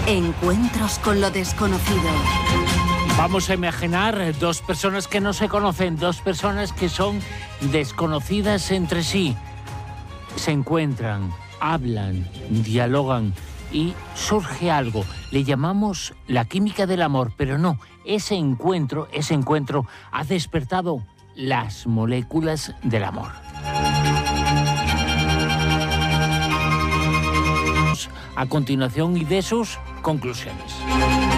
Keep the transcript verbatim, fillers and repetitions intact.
Encuentros con lo desconocido. Vamos a imaginar dos personas que no se conocen, dos personas que son desconocidas entre sí. Se encuentran, hablan, dialogan y surge algo. Le llamamos la química del amor, pero no. Ese encuentro, ese encuentro ha despertado las moléculas del amor. A continuación y de sus conclusiones.